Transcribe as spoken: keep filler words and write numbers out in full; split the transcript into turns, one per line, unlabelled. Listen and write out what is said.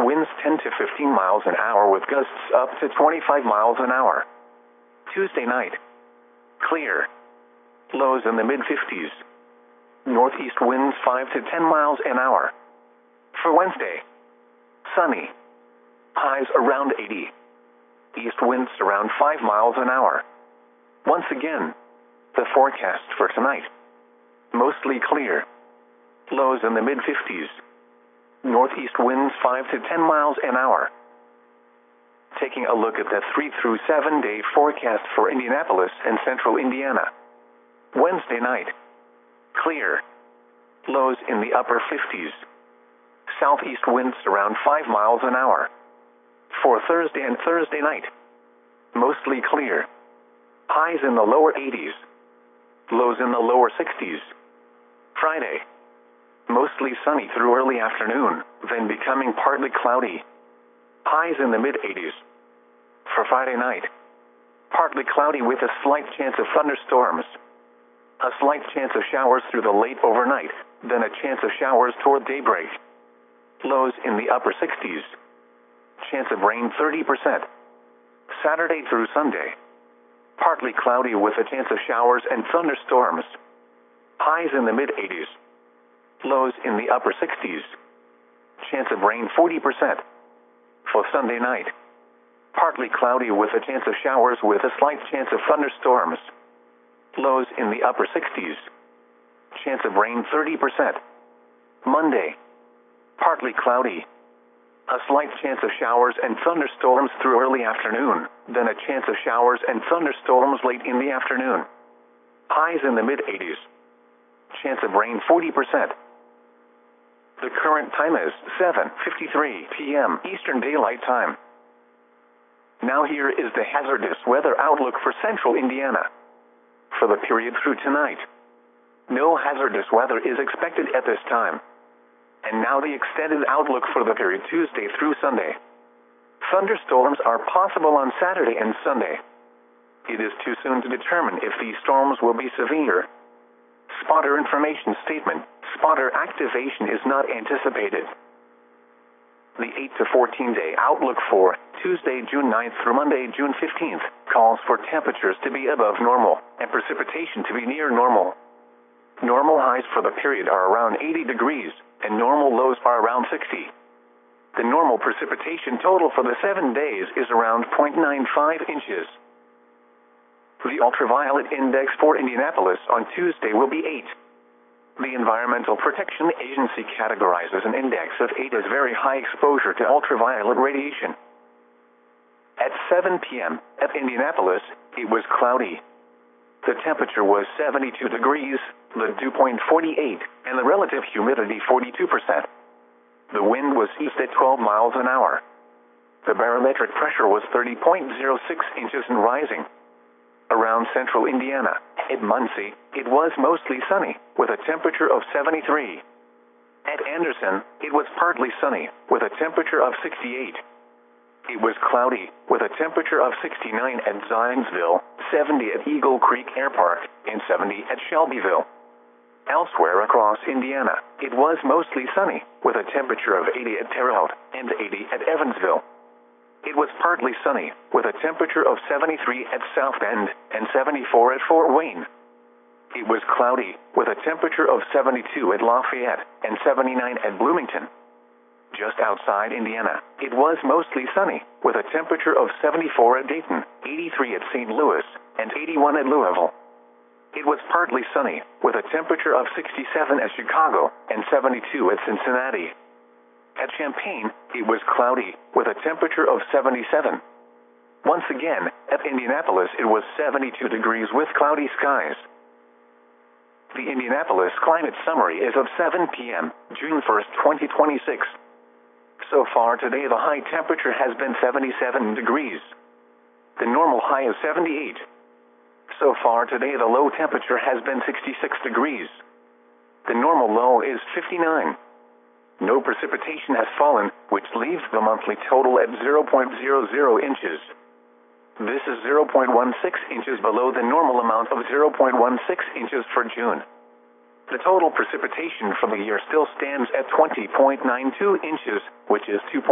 winds ten to fifteen miles an hour with gusts up to twenty-five miles an hour. Tuesday night. Clear. Lows in the mid fifties. Northeast winds five to ten miles an hour. For Wednesday. Sunny. Highs around eighty. East winds around five miles an hour. Once again, the forecast for tonight. Mostly clear. Lows in the mid fifties. Northeast winds five to ten miles an hour. Taking a look at the three through seven day forecast for Indianapolis and central Indiana. Wednesday night. Clear. Lows in the upper fifties. Southeast winds around five miles an hour. For Thursday and Thursday night. Mostly clear. Highs in the lower eighties. Lows in the lower sixties. Friday. Mostly sunny through early afternoon, then becoming partly cloudy. Highs in the mid eighties. For Friday night. Partly cloudy with a slight chance of thunderstorms. A slight chance of showers through the late overnight, then a chance of showers toward daybreak. Lows in the upper sixties. Chance of rain thirty percent. Saturday through Sunday. Partly cloudy with a chance of showers and thunderstorms. Highs in the mid eighties. Lows in the upper sixties. Chance of rain forty percent. For Sunday night. Partly cloudy with a chance of showers with a slight chance of thunderstorms. Lows in the upper sixties. Chance of rain thirty percent. Monday. Partly cloudy. A slight chance of showers and thunderstorms through early afternoon, then a chance of showers and thunderstorms late in the afternoon. Highs in the mid eighties. Chance of rain forty percent. The current time is seven fifty-three p m Eastern Daylight Time. Now here is the hazardous weather outlook for central Indiana. For the period through tonight. No hazardous weather is expected at this time. And now the extended outlook for the period Tuesday through Sunday. Thunderstorms are possible on Saturday and Sunday. It is too soon to determine if these storms will be severe. Spotter information statement. Spotter activation is not anticipated. The eight to fourteen day outlook for Tuesday, June ninth through Monday, June fifteenth, calls for temperatures to be above normal and precipitation to be near normal. Normal highs for the period are around eighty degrees, and normal lows are around sixty. The normal precipitation total for the seven days is around zero point nine five inches. The ultraviolet index for Indianapolis on Tuesday will be eight. The Environmental Protection Agency categorizes an index of eight as very high exposure to ultraviolet radiation. At seven p m at Indianapolis, it was cloudy. The temperature was seventy-two degrees, the dew point forty-eight, and the relative humidity forty-two percent. The wind was east at twelve miles an hour. The barometric pressure was thirty point zero six inches and rising. Around central Indiana, at Muncie, it was mostly sunny, with a temperature of seventy-three. At Anderson, it was partly sunny, with a temperature of sixty-eight. It was cloudy, with a temperature of sixty-nine at Zionsville, seventy at Eagle Creek Air Park, and seventy at Shelbyville. Elsewhere across Indiana, it was mostly sunny, with a temperature of eighty at Terre Haute and eighty at Evansville. It was partly sunny, with a temperature of seventy-three at South Bend and seventy-four at Fort Wayne. It was cloudy, with a temperature of seventy-two at Lafayette and seventy-nine at Bloomington. Just outside Indiana, it was mostly sunny, with a temperature of seventy-four at Dayton, eighty-three at Saint Louis, and eighty-one at Louisville. It was partly sunny, with a temperature of sixty-seven at Chicago and seventy-two at Cincinnati. At Champaign, it was cloudy, with a temperature of seventy-seven. Once again, at Indianapolis it was seventy-two degrees with cloudy skies. The Indianapolis Climate Summary is of seven p m, June first, twenty twenty-six. So far today the high temperature has been seventy-seven degrees. The normal high is seventy-eight. So far today the low temperature has been sixty-six degrees. The normal low is fifty-nine. No precipitation has fallen, which leaves the monthly total at zero point zero zero inches. This is zero point one six inches below the normal amount of zero point one six inches for June. The total precipitation for the year still stands at twenty point nine two inches, which is two